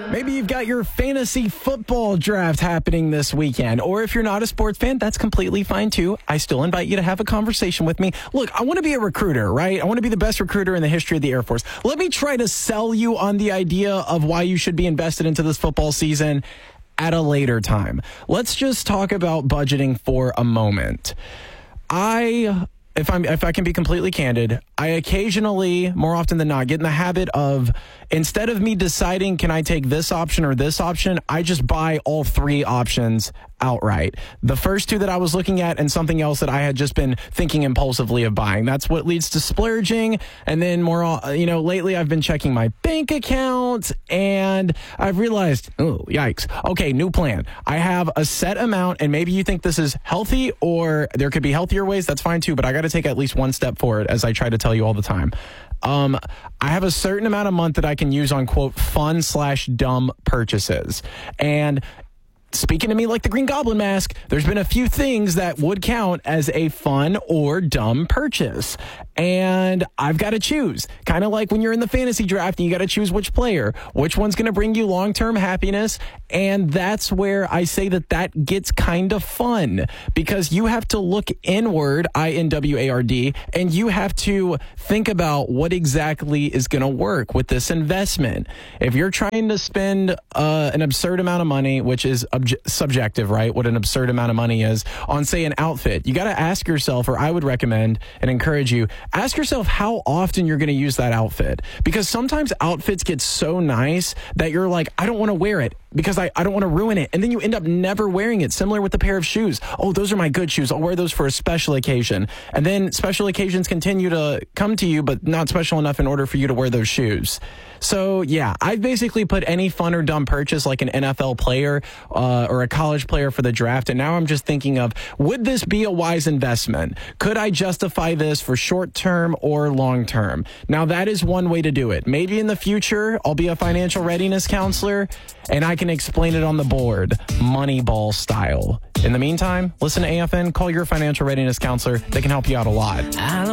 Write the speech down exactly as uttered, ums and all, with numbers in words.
Maybe you've got your fantasy football draft happening this weekend. Or if you're not a sports fan, that's completely fine too. I still invite you to have a conversation with me. Look, I want to be a recruiter, right? I want to be the best recruiter in the history of the Air Force. Let me try to sell you on the idea of why you should be invested into this football season at a later time. Let's just talk about budgeting for a moment. I... If I'm, if I can be completely candid, I occasionally, more often than not, get in the habit of, instead of me deciding, can I take this option or this option, I just buy all three options outright. The first two that I was looking at and something else that I had just been thinking impulsively of buying. That's what leads to splurging. And then more, you know, lately I've been checking my bank account and I've realized, oh, yikes. Okay, new plan. I have a set amount, and maybe you think this is healthy or there could be healthier ways. That's fine too, but I got to take at least one step forward, as I try to tell you all the time. Um, I have a certain amount of month that I can use on, quote, fun slash dumb purchases. And speaking to me like the Green Goblin mask, there's been a few things that would count as a fun or dumb purchase. And I've got to choose. Kind of like when you're in the fantasy draft and you got to choose which player, which one's going to bring you long-term happiness. And that's where I say that that gets kind of fun, because you have to look inward, I N W A R D, and you have to think about what exactly is going to work with this investment. If you're trying to spend uh, an absurd amount of money, which is obje- subjective, right? What an absurd amount of money is on, say, an outfit, you got to ask yourself, or I would recommend and encourage you, ask yourself how often you're going to use that outfit. Because sometimes outfits get so nice that you're like, I don't want to wear it because I, I don't want to ruin it. And then you end up never wearing it. Similar with the pair of shoes. Oh, those are my good shoes. I'll wear those for a special occasion. And then special occasions continue to come to you, but not special enough in order for you to wear those shoes. So, yeah, I've basically put any fun or dumb purchase like an N F L player uh, or a college player for the draft. And now I'm just thinking of, would this be a wise investment? Could I justify this for short term or long term? Now, that is one way to do it. Maybe in the future, I'll be a financial readiness counselor and I can explain it on the board, Moneyball style. In the meantime, listen to A F N, call your financial readiness counselor. They can help you out a lot.